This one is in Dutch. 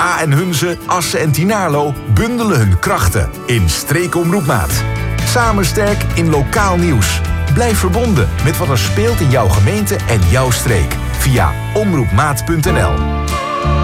A en Hunze, Assen en Tynaarlo bundelen hun krachten in Streekomroep Maat. Samen sterk in lokaal nieuws. Blijf verbonden met wat er speelt in jouw gemeente en jouw streek via omroepmaat.nl.